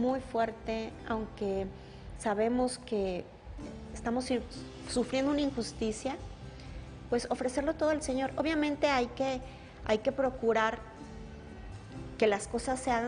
muy fuerte, aunque sabemos que estamos sufriendo una injusticia, pues ofrecerlo todo al Señor. Obviamente hay que procurar que las cosas se hagan